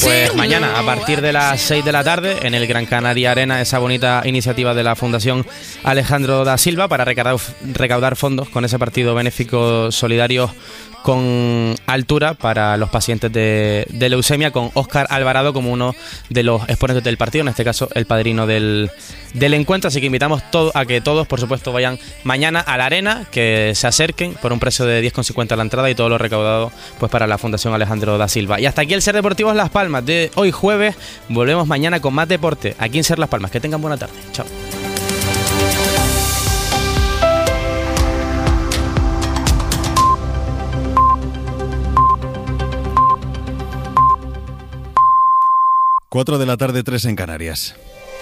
Pues mañana, a partir de las 6 de la tarde, en el Gran Canaria Arena, esa bonita iniciativa de la Fundación Alejandro da Silva para recaudar fondos con ese partido benéfico solidario con altura para los pacientes de leucemia, con Óscar Alvarado como uno de los exponentes del partido, en este caso el padrino del encuentro. Así que invitamos a que todos, por supuesto, vayan mañana a la arena, que se acerquen por un precio de 10,50 la entrada y todo lo recaudado pues para la Fundación Alejandro da Silva. Y hasta aquí el Ser Deportivos Las Palmas de hoy jueves. Volvemos mañana con más deporte aquí en Ser Las Palmas. Que tengan buena tarde. Chao. Cuatro de la tarde, 3 en Canarias.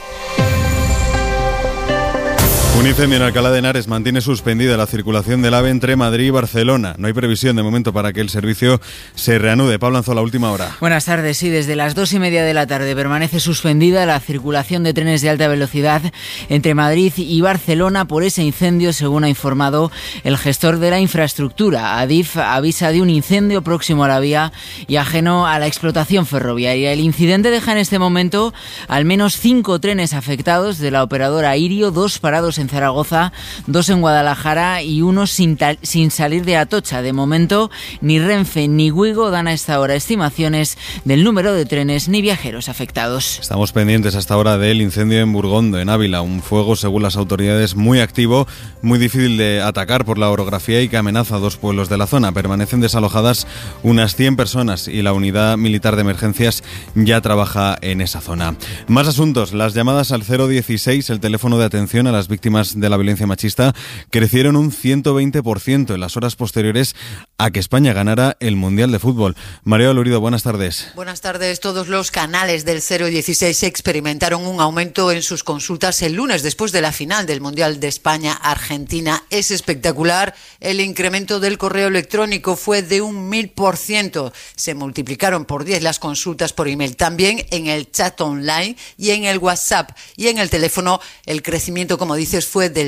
Un incendio en Alcalá de Henares mantiene suspendida la circulación del AVE entre Madrid y Barcelona. No hay previsión de momento para que el servicio se reanude. Pablo Anzola, última hora. Buenas tardes. Sí, desde las 2:30 de la tarde permanece suspendida la circulación de trenes de alta velocidad entre Madrid y Barcelona por ese incendio, según ha informado el gestor de la infraestructura. Adif avisa de un incendio próximo a la vía y ajeno a la explotación ferroviaria. El incidente deja en este momento al menos 5 trenes afectados de la operadora Irio, 2 parados en Zaragoza, 2 en Guadalajara y 1 sin salir de Atocha. De momento, ni Renfe ni Wigo dan a esta hora estimaciones del número de trenes ni viajeros afectados. Estamos pendientes hasta ahora del incendio en Burgondo, en Ávila. Un fuego, según las autoridades, muy activo, muy difícil de atacar por la orografía y que amenaza a 2 pueblos de la zona. Permanecen desalojadas unas 100 personas y la unidad militar de emergencias ya trabaja en esa zona. Más asuntos. Las llamadas al 016, el teléfono de atención a las víctimas de la violencia machista, crecieron un 120% en las horas posteriores a que España ganara el Mundial de Fútbol. María Olorido, buenas tardes. Buenas tardes. Todos los canales del 016 experimentaron un aumento en sus consultas el lunes después de la final del Mundial de España-Argentina. Es espectacular. El incremento del correo electrónico fue de un 1000%. Se multiplicaron por 10 las consultas por email. También en el chat online y en el WhatsApp. Y en el teléfono el crecimiento, como dices, fue del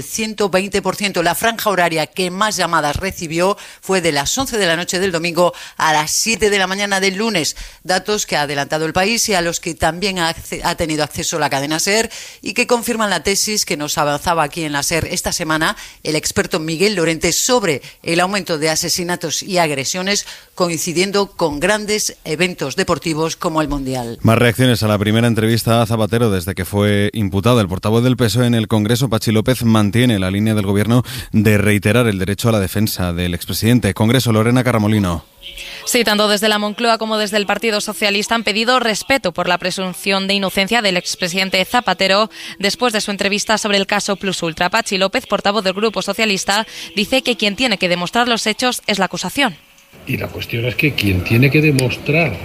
120%. La franja horaria que más llamadas recibió fue de las 11 de la noche del domingo a las 7 de la mañana del lunes. Datos que ha adelantado el país y a los que también ha tenido acceso la cadena SER y que confirman la tesis que nos avanzaba aquí en la SER esta semana el experto Miguel Lorente sobre el aumento de asesinatos y agresiones coincidiendo con grandes eventos deportivos como el Mundial. Más reacciones a la primera entrevista a Zapatero desde que fue imputado. El portavoz del PSOE en el Congreso, Pachi López, mantiene la línea del Gobierno de reiterar el derecho a la defensa del expresidente. Congreso, Lorena Carramolino. Sí, tanto desde la Moncloa como desde el Partido Socialista han pedido respeto por la presunción de inocencia del expresidente Zapatero después de su entrevista sobre el caso Plus Ultra. Pachi López, portavoz del Grupo Socialista, dice que quien tiene que demostrar los hechos es la acusación. Y la cuestión es que quien tiene que demostrar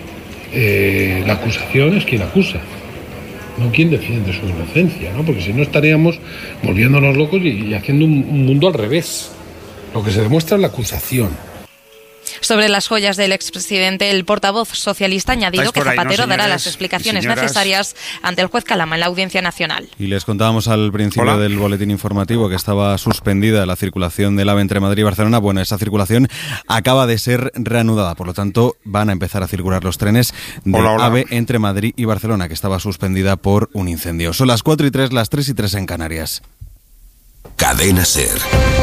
la acusación es quien acusa, no quien defiende su inocencia, ¿no? Porque si no estaríamos volviéndonos locos y haciendo un mundo al revés. Lo que se demuestra es la acusación. Sobre las joyas del expresidente, el portavoz socialista ha añadido que Zapatero dará las explicaciones necesarias ante el juez Calama en la Audiencia Nacional. Y les contábamos al principio del boletín informativo que estaba suspendida la circulación del AVE entre Madrid y Barcelona. Bueno, esa circulación acaba de ser reanudada, por lo tanto van a empezar a circular los trenes del AVE entre Madrid y Barcelona, que estaba suspendida por un incendio. Son las 4:03, las 3:03 en Canarias. Cadena SER.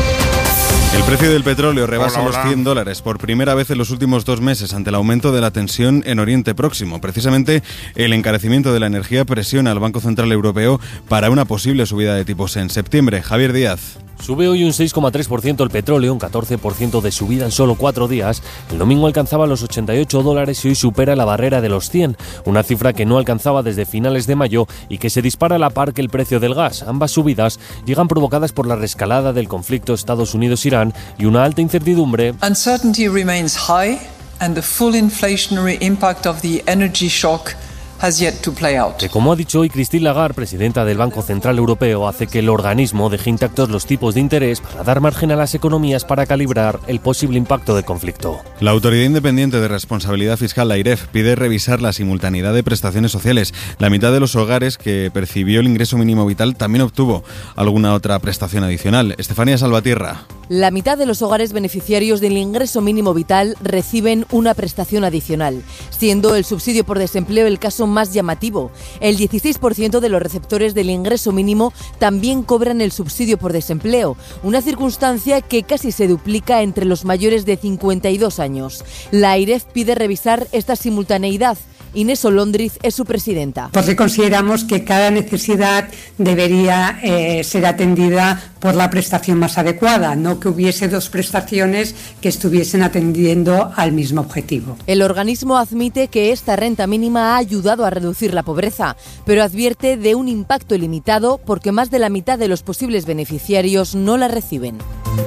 El precio del petróleo rebasa los $100 por primera vez en los últimos 2 meses ante el aumento de la tensión en Oriente Próximo. Precisamente el encarecimiento de la energía presiona al Banco Central Europeo para una posible subida de tipos en septiembre. Javier Díaz. Sube hoy un 6,3% el petróleo, un 14% de subida en solo 4 días. El domingo alcanzaba los $88 y hoy supera la barrera de los 100, una cifra que no alcanzaba desde finales de mayo y que se dispara a la par que el precio del gas. Ambas subidas llegan provocadas por la reescalada del conflicto Estados Unidos-Irán y una alta incertidumbre. Uncertainty remains high and the full inflationary impact of the energy shock Que, como ha dicho hoy Christine Lagarde, presidenta del Banco Central Europeo, hace que el organismo deje intactos los tipos de interés para dar margen a las economías para calibrar el posible impacto del conflicto. La Autoridad Independiente de Responsabilidad Fiscal, la AIREF, pide revisar la simultaneidad de prestaciones sociales. La mitad de los hogares que percibió el ingreso mínimo vital también obtuvo alguna otra prestación adicional. Estefanía Salvatierra. La mitad de los hogares beneficiarios del ingreso mínimo vital reciben una prestación adicional, siendo el subsidio por desempleo el caso más llamativo. El 16% de los receptores del ingreso mínimo también cobran el subsidio por desempleo, una circunstancia que casi se duplica entre los mayores de 52 años. La AIREF pide revisar esta simultaneidad. Inés Olondriz es su presidenta. Porque consideramos que cada necesidad debería ser atendida por la prestación más adecuada, no que hubiese dos prestaciones que estuviesen atendiendo al mismo objetivo. El organismo admite que esta renta mínima ha ayudado a reducir la pobreza, pero advierte de un impacto limitado porque más de la mitad de los posibles beneficiarios no la reciben.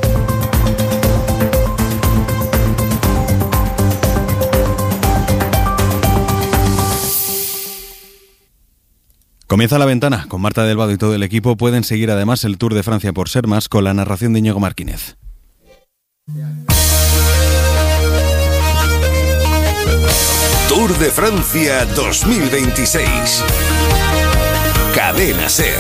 Comienza La Ventana. Con Marta del Vado y todo el equipo pueden seguir además el Tour de Francia por ser más con la narración de Íñigo Martínez. Tour de Francia 2026. Cadena SER.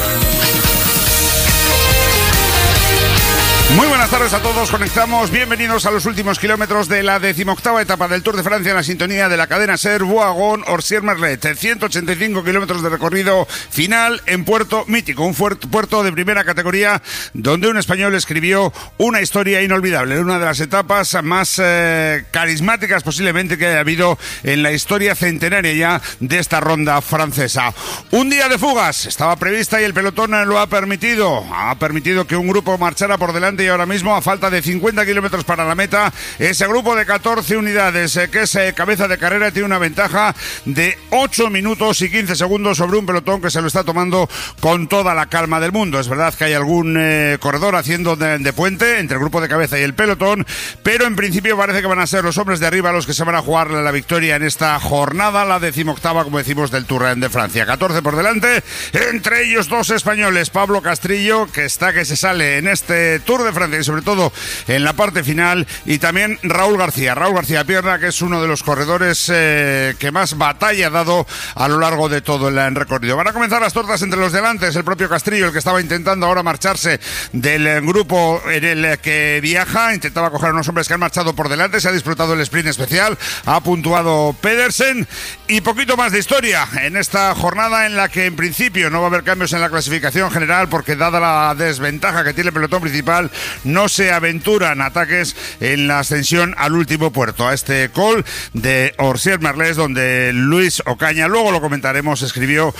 Muy buenas tardes a todos, conectamos, bienvenidos a los últimos kilómetros de la 18ª etapa del Tour de Francia en la sintonía de la cadena SER, Bourgogne-Orsières-Merlet, 185 kilómetros de recorrido final en Puerto Mítico, un puerto de primera categoría donde un español escribió una historia inolvidable, una de las etapas más carismáticas posiblemente que haya habido en la historia centenaria ya de esta ronda francesa. Un día de fugas estaba prevista y el pelotón lo ha permitido que un grupo marchara por delante y ahora mismo, a falta de 50 kilómetros para la meta, ese grupo de 14 unidades que es cabeza de carrera tiene una ventaja de 8 minutos y 15 segundos sobre un pelotón que se lo está tomando con toda la calma del mundo. Es verdad que hay algún corredor haciendo de puente entre el grupo de cabeza y el pelotón, pero en principio parece que van a ser los hombres de arriba los que se van a jugar la victoria en esta jornada, la 18ª, como decimos, del Tour de Francia. 14 por delante, entre ellos dos españoles, Pablo Castrillo, que se sale en este Tour de Francia y sobre todo en la parte final, y también Raúl García Pierna, que es uno de los corredores que más batalla ha dado a lo largo de todo el recorrido. Van a comenzar las tortas entre los delantes, el propio Castrillo, el que estaba intentando ahora marcharse del grupo en el que viaja, intentaba coger a unos hombres que han marchado por delante, se ha disfrutado el sprint especial, ha puntuado Pedersen, y poquito más de historia en esta jornada en la que en principio no va a haber cambios en la clasificación general porque dada la desventaja que tiene el pelotón principal, no se aventuran ataques en la ascensión al último puerto, a este col de Orsières-Merlet, donde Luis Ocaña, luego lo comentaremos, escribió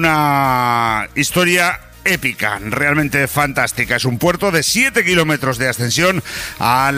una historia épica, realmente fantástica. Es un puerto de 7 kilómetros de ascensión al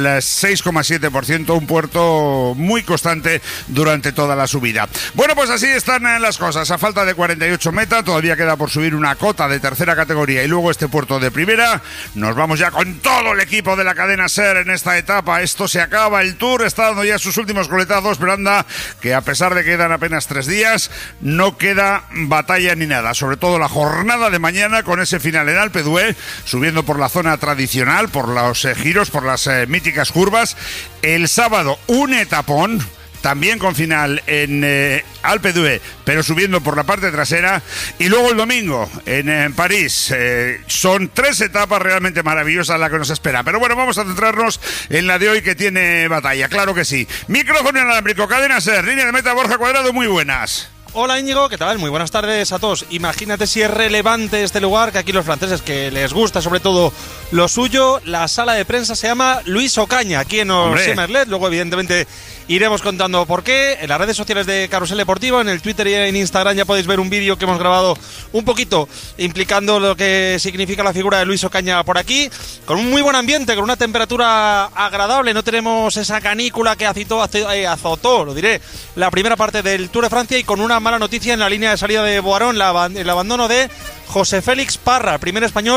6,7%, un puerto muy constante durante toda la subida. Bueno, pues así están las cosas. A falta de 48 metas, todavía queda por subir una cota de tercera categoría y luego este puerto de primera. Nos vamos ya con todo el equipo de la cadena SER en esta etapa. Esto se acaba, el Tour está dando ya sus últimos coletazos, pero anda que a pesar de que quedan apenas 3 días, no queda batalla ni nada. Sobre todo la jornada de mañana con ese final en Alpe d'Huez, subiendo por la zona tradicional, por los giros, por las míticas curvas. El sábado un etapón, también con final en Alpe d'Huez, pero subiendo por la parte trasera. Y luego el domingo en París. Son 3 etapas realmente maravillosas las que nos esperan. Pero bueno, vamos a centrarnos en la de hoy, que tiene batalla, claro que sí. Micrófono inalámbrico, cadena SER, línea de meta, Borja Cuadrado, muy buenas. Hola Íñigo, ¿qué tal? Muy buenas tardes a todos. Imagínate si es relevante este lugar, que aquí los franceses, que les gusta sobre todo lo suyo, la sala de prensa se llama Luis Ocaña, aquí en Orsières-Merlet. Luego evidentemente iremos contando por qué. En las redes sociales de Carrusel Deportivo, en el Twitter y en Instagram ya podéis ver un vídeo que hemos grabado un poquito implicando lo que significa la figura de Luis Ocaña por aquí, con un muy buen ambiente, con una temperatura agradable. No tenemos esa canícula que azotó, lo diré, la primera parte del Tour de Francia, y con una mala noticia en la línea de salida de Boarón, el abandono de José Félix Parra, primer español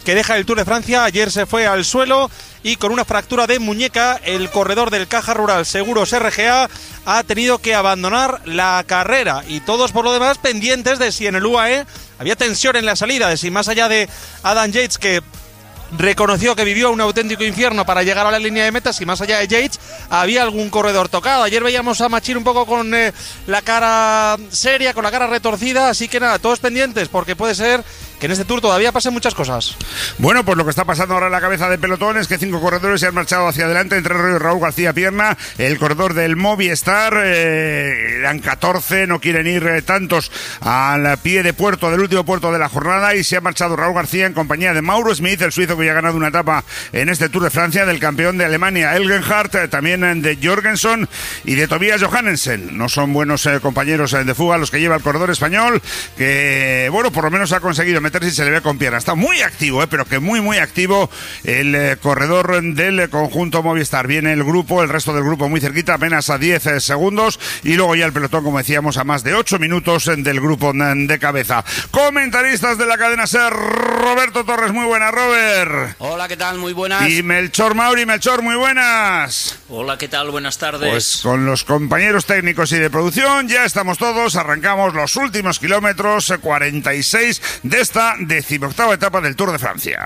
que deja el Tour de Francia. Ayer se fue al suelo y con una fractura de muñeca, el corredor del Caja Rural Seguros RGA ha tenido que abandonar la carrera, y todos por lo demás pendientes de si en el UAE había tensión en la salida, de si más allá de Adam Yates, que reconoció que vivió un auténtico infierno para llegar a la línea de meta, si más allá de Yates había algún corredor tocado. Ayer veíamos a Machín un poco con la cara seria, con la cara retorcida, así que nada, todos pendientes, porque puede ser que en este Tour todavía pasen muchas cosas. Bueno, pues lo que está pasando ahora en la cabeza de pelotón es que 5 corredores se han marchado hacia adelante, entre ellos Raúl García Pierna, el corredor del Movistar. Eran 14, no quieren ir tantos al pie de puerto del último puerto de la jornada, y se ha marchado Raúl García en compañía de Mauro Smith, el suizo que ya ha ganado una etapa en este Tour de Francia, del campeón de Alemania Elgenhardt, también de Jorgensen y de Tobias Johannesen. No son buenos compañeros de fuga los que lleva el corredor español, que bueno, por lo menos ha conseguido meterse y se le ve con pierna. Está muy activo, pero que muy activo el corredor del conjunto Movistar. Viene el grupo, el resto del grupo muy cerquita, apenas a 10 segundos, y luego ya el pelotón, como decíamos, a más de 8 minutos del grupo de cabeza. Comentaristas de la cadena SER: Roberto Torres, muy buenas, Robert. Hola, ¿qué tal? Muy buenas. Y Melchor Mauri. Melchor, muy buenas. Hola, ¿qué tal? Buenas tardes. Pues con los compañeros técnicos y de producción ya estamos todos, arrancamos los últimos kilómetros, 46 de esta 18ª etapa del Tour de Francia.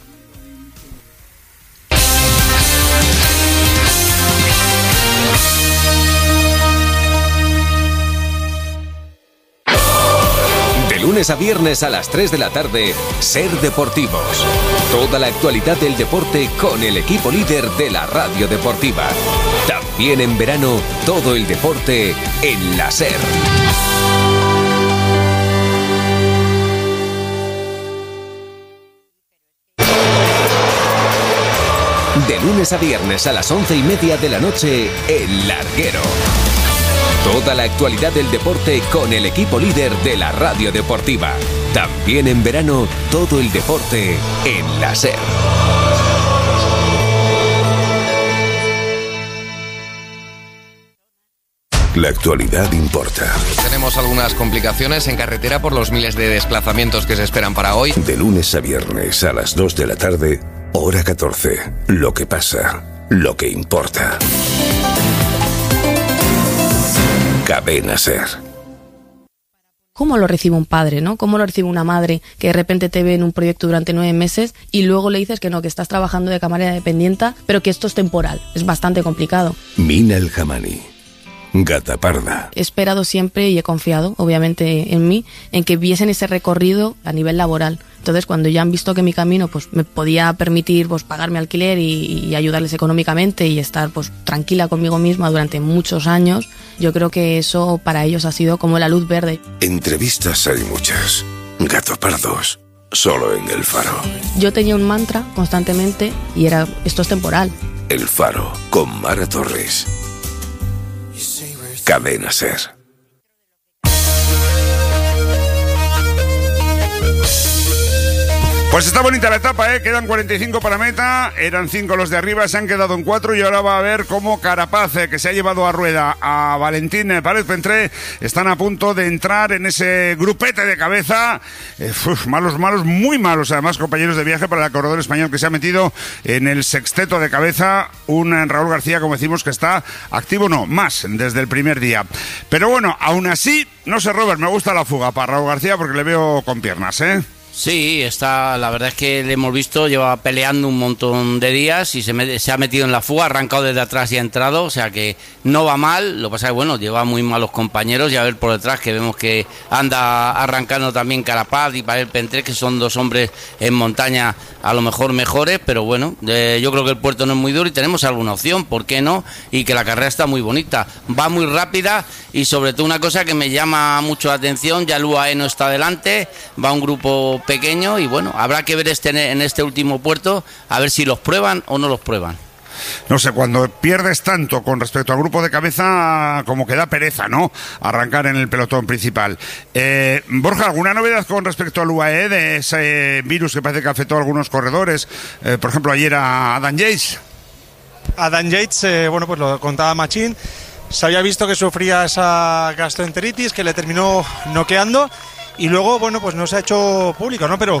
De lunes a viernes a las 3 de la tarde, Ser Deportivos. Toda la actualidad del deporte con el equipo líder de la radio deportiva. También en verano, todo el deporte en la SER. De lunes a viernes a las 11:30 de la noche, El Larguero. Toda la actualidad del deporte con el equipo líder de la radio deportiva. También en verano, todo el deporte en la SER. La actualidad importa. Tenemos algunas complicaciones en carretera por los miles de desplazamientos que se esperan para hoy. De lunes a viernes a las 2 de la tarde, hora 14. Lo que pasa, lo que importa. Cadena SER. ¿Cómo lo recibe un padre, no? ¿Cómo lo recibe una madre que de repente te ve en un proyecto durante 9 meses y luego le dices que no, que estás trabajando de camarera dependienta, pero que esto es temporal? Es bastante complicado. Mina El Jamani. Gata Parda. He esperado siempre y he confiado, obviamente, en mí, en que viesen ese recorrido a nivel laboral. Entonces, cuando ya han visto que mi camino pues me podía permitir pues pagarme alquiler y ayudarles económicamente y estar pues tranquila conmigo misma durante muchos años, yo creo que eso para ellos ha sido como la luz verde. Entrevistas hay muchas. Gato Pardos, solo en El Faro. Yo tenía un mantra constantemente y era: esto es temporal. El Faro, con Mara Torres. Cadena SER. Pues está bonita la etapa, ¿eh? Quedan 45 para meta, eran 5 los de arriba, se han quedado en 4 y ahora va a ver cómo Carapaz, que se ha llevado a rueda a Valentín Párez Pentré, están a punto de entrar en ese grupete de cabeza. Malos, muy malos, además, compañeros de viaje para el corredor español que se ha metido en el sexteto de cabeza. Un Raúl García, como decimos, que está activo, no, más, desde el primer día. Pero bueno, aún así, no sé, Robert, me gusta la fuga para Raúl García porque le veo con piernas, ¿eh? Sí, la verdad es que le hemos visto, lleva peleando un montón de días y se ha metido en la fuga, ha arrancado desde atrás y ha entrado, o sea que no va mal. Lo que pasa es que bueno, lleva muy malos compañeros, y a ver por detrás que vemos que anda arrancando también Carapaz y Párez Pentré, que son dos hombres en montaña a lo mejor mejores, pero bueno, yo creo que el puerto no es muy duro y tenemos alguna opción, ¿por qué no? Y que la carrera está muy bonita, va muy rápida, y sobre todo una cosa que me llama mucho la atención, ya el UAE no está delante, va un grupo pequeño y bueno, habrá que ver en este último puerto a ver si los prueban o no los prueban. No sé, cuando pierdes tanto con respecto al grupo de cabeza, como que da pereza, ¿no? Arrancar en el pelotón principal. Borja, ¿alguna novedad con respecto al UAE, de ese virus que parece que afectó a algunos corredores? Por ejemplo, ayer a Adam Yates. Adam Yates, bueno, pues lo contaba Machín, se había visto que sufría esa gastroenteritis que le terminó noqueando. Y luego, bueno, pues no se ha hecho público, ¿no? Pero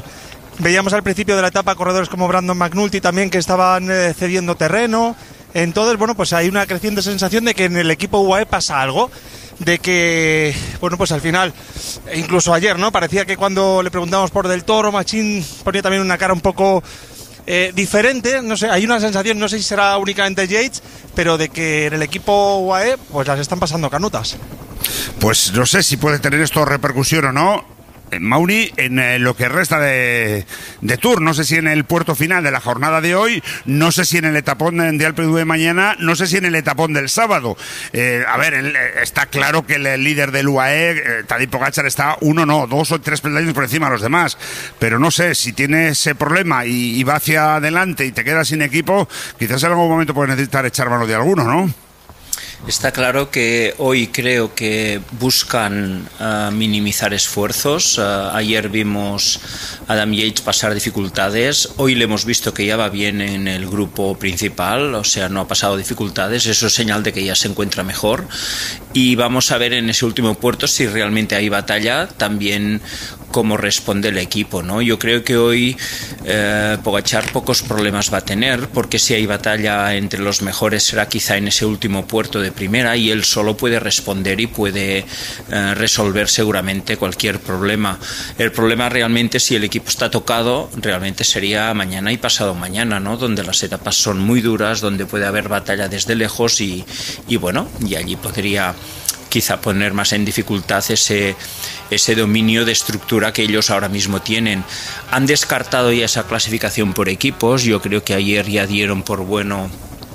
Veíamos al principio de la etapa corredores como Brandon McNulty también que estaban cediendo terreno. Entonces, bueno, pues hay una creciente sensación de que en el equipo UAE pasa algo. De que, bueno, pues al final, incluso ayer, ¿no? Parecía que cuando le preguntamos por Del Toro, Machín ponía también una cara un poco diferente. No sé, hay una sensación, no sé si será únicamente Yates, pero de que en el equipo UAE pues las están pasando canutas. Pues no sé si puede tener esto repercusión o no, Mauri, en lo que resta de Tour. No sé si en el puerto final de la jornada de hoy, no sé si en el etapón de Alpe d'Huez mañana, no sé si en el etapón del sábado. A ver, está claro que el líder del UAE, Tadej Pogačar, está 2 o 3 peldaños por encima de los demás, pero no sé, si tiene ese problema y va hacia adelante y te quedas sin equipo, quizás en algún momento puedes necesitar echar mano de alguno, ¿no? Está claro que hoy creo que buscan minimizar esfuerzos. Ayer vimos a Adam Yates pasar dificultades. Hoy le hemos visto que ya va bien en el grupo principal, o sea, no ha pasado dificultades. Eso es señal de que ya se encuentra mejor. Y vamos a ver en ese último puerto si realmente hay batalla, también cómo responde el equipo, ¿no? Yo creo que hoy Pogačar pocos problemas va a tener, porque si hay batalla entre los mejores será quizá en ese último puerto de primera y él solo puede responder y puede resolver seguramente cualquier problema. El problema realmente, si el equipo está tocado, realmente sería mañana y pasado mañana, ¿no? Donde las etapas son muy duras, donde puede haber batalla desde lejos y bueno, y allí podría quizá poner más en dificultad ese dominio de estructura que ellos ahora mismo tienen. Han descartado ya esa clasificación por equipos. Yo creo que ayer ya dieron por bueno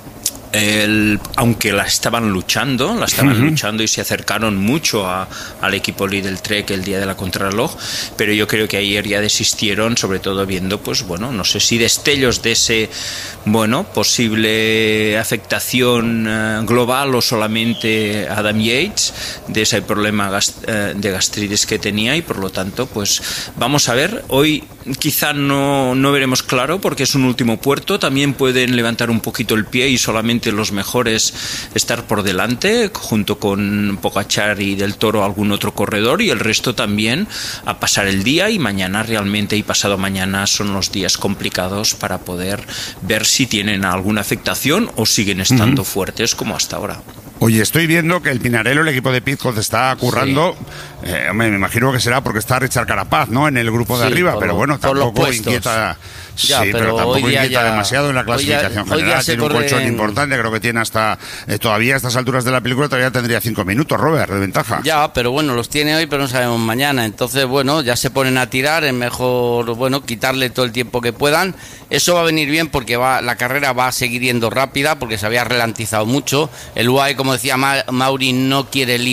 aunque la estaban luchando y se acercaron mucho al equipo Lidl Trek el día de la contrarreloj, pero yo creo que ayer ya desistieron, sobre todo viendo, pues bueno, no sé si destellos de ese, bueno, posible afectación global o solamente Adam Yates, de ese problema de gastritis que tenía, y por lo tanto, pues vamos a ver. Hoy quizá no veremos claro porque es un último puerto, también pueden levantar un poquito el pie y solamente los mejores estar por delante, junto con Pogačar y Del Toro algún otro corredor, y el resto también a pasar el día, y mañana realmente y pasado mañana son los días complicados para poder ver si tienen alguna afectación o siguen estando fuertes como hasta ahora. Oye, estoy viendo que el Pinarello, el equipo de Pizcoz, está currando. Sí. Me imagino que será porque está Richard Carapaz, ¿no?, en el grupo de arriba, pero bueno, tampoco inquieta. Ya, sí, pero tampoco inquieta demasiado en la clasificación general. Tiene un colchón importante, creo que tiene hasta todavía a estas alturas de la película todavía tendría 5 minutos, Robert, de ventaja. Ya, pero bueno, los tiene hoy, pero no sabemos mañana. Entonces, bueno, ya se ponen a tirar, es mejor, bueno, quitarle todo el tiempo que puedan. Eso va a venir bien porque la carrera va a seguir yendo rápida, porque se había ralentizado mucho. El UAE, como decía Mauri, no quiere